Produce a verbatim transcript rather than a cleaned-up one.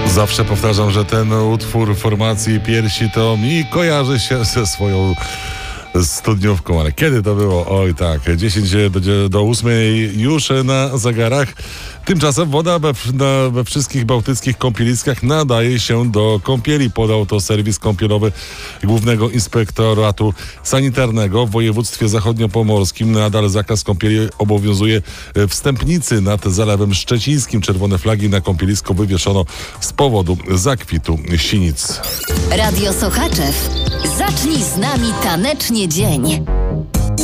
Zawsze powtarzam, że ten utwór formacji Piersi to mi kojarzy się ze swoją studniówką, ale kiedy to było? Oj tak, dziesięć do, do ósmej już na zegarach. Tymczasem woda we, na, we wszystkich bałtyckich kąpieliskach nadaje się do kąpieli. Podał to serwis kąpielowy Głównego Inspektoratu Sanitarnego w województwie zachodniopomorskim. Nadal zakaz kąpieli obowiązuje w Stępnicy nad Zalewem Szczecińskim. Czerwone flagi na kąpielisko wywieszono z powodu zakwitu sinic. Radio Sochaczew. Zacznij z nami tanecznie dzień.